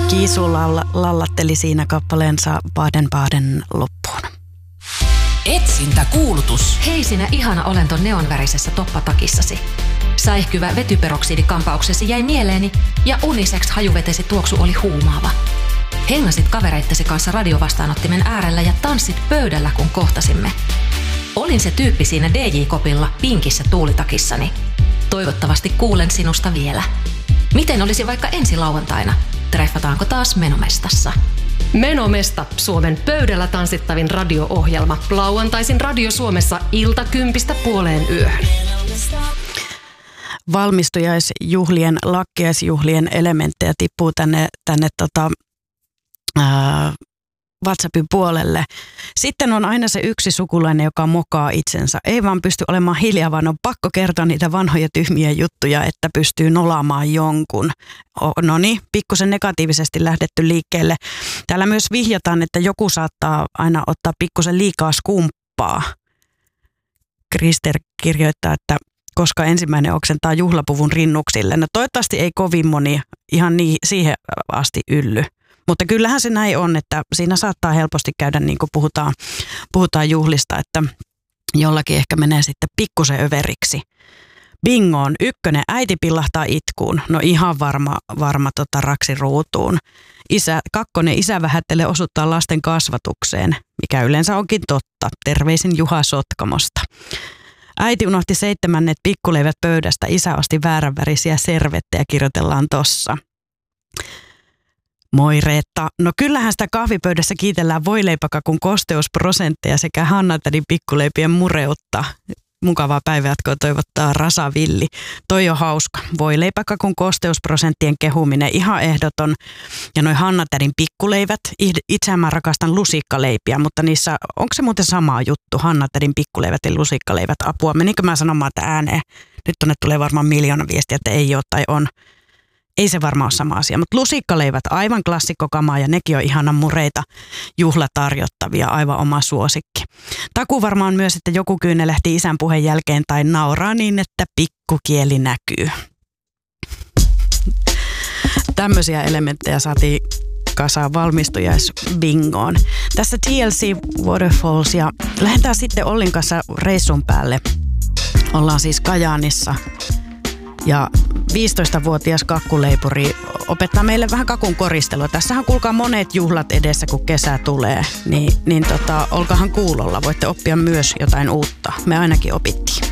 Kiisu lallatteli siinä kappaleensa Baden-Baden loppuun. Etsintäkuulutus. Hei sinä ihana olento neonvärisessä toppatakissasi. Säihkyvä vetyperoksidikampauksesi jäi mieleeni ja unisex hajuvetesi tuoksu oli huumaava. Hengasit kavereittesi kanssa radiovastaanottimen äärellä ja tanssit pöydällä, kun kohtasimme. Olin se tyyppi siinä DJ-kopilla pinkissä tuulitakissani. Toivottavasti kuulen sinusta vielä. Miten olisi vaikka ensi lauantaina? Treffataanko taas Menomestassa? Menomesta, Suomen pöydällä tanssittavin radio-ohjelma. Lauantaisin Radio Suomessa 1:00–2:00. Valmistujaisjuhlien, lakkiaisjuhlien elementtejä tippuu tänne WhatsAppin puolelle. Sitten on aina se yksi sukulainen, joka mokaa itsensä. Ei vaan pysty olemaan hiljaa, vaan on pakko kertoa niitä vanhoja tyhmiä juttuja, että pystyy nolaamaan jonkun. No niin, pikkusen negatiivisesti lähdetty liikkeelle. Täällä myös vihjataan, että joku saattaa aina ottaa pikkusen liikaa skumppaa. Krister kirjoittaa, että koska ensimmäinen oksentaa juhlapuvun rinnuksille. No toivottavasti ei kovin moni ihan niin siihen asti ylly. Mutta kyllähän se näin on, että siinä saattaa helposti käydä niin kuin puhutaan juhlista, että jollakin ehkä menee sitten pikkusen överiksi. Bingoon, 1, äiti pillahtaa itkuun. No ihan varma raksi ruutuun. 2, isä vähättelee osuttaa lasten kasvatukseen, mikä yleensä onkin totta. Terveisin Juha Sotkamosta. Äiti unohti 7 pikkuleivät pöydästä, isä osti vääränvärisiä servettejä, kirjoitellaan tossa. Moi Reetta. No kyllähän sitä kahvipöydässä kiitellään voileipakakun kosteusprosentteja sekä Hanna-tädin pikkuleipien mureutta. Mukavaa päivänjatkoa toivottaa Rasa Villi. Toi on hauska. Voileipakakun kosteusprosenttien kehuminen ihan ehdoton. Ja noi Hanna-tädin pikkuleivät. Itsehän mä rakastan lusikkaleipiä, mutta niissä, onko se muuten sama juttu? Hanna-tädin pikkuleivät ja lusikkaleivät. Apua. Menikö mä sanomaan, että ääneen? Nyt tonne tulee varmaan 1 000 000 viestiä, että ei ole tai on. Ei se varmaan ole sama asia, mutta lusikkaleivät aivan klassikkokamaa ja nekin on ihanan mureita juhlatarjottavia, aivan oma suosikki. Taku varmaan myös, että joku kyynelehti isän puheen jälkeen tai nauraa niin, että pikkukieli näkyy. Tämmöisiä elementtejä saatiin kasaan valmistujaisbingoon. Tässä TLC Waterfalls ja lähdetään sitten Ollin kanssa reissun päälle. Ollaan siis Kajaanissa. Ja 15-vuotias kakkuleipuri opettaa meille vähän kakun koristelua. Tässähän kuulkaa monet juhlat edessä, kun kesä tulee. Niin olkaahan kuulolla. Voitte oppia myös jotain uutta. Me ainakin opittiin.